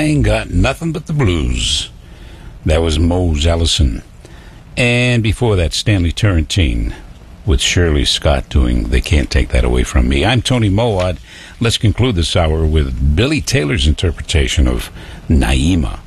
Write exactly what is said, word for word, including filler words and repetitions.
Ain't Got Nothing But the Blues. That was Mose Allison. And before that, Stanley Turrentine with Shirley Scott doing They Can't Take That Away From Me. I'm Tony Mowat. Let's conclude this hour with Billy Taylor's interpretation of Naima.